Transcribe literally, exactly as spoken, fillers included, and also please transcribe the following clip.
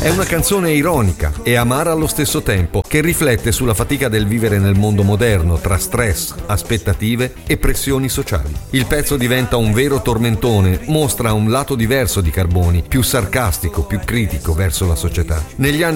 È una canzone ironica e amara allo stesso tempo, che riflette sulla fatica del vivere nel mondo moderno tra stress, aspettative e pressioni sociali. Il pezzo diventa un vero tormentone, mostra un lato diverso di Carboni, più sarcastico, più critico verso la società. Negli anni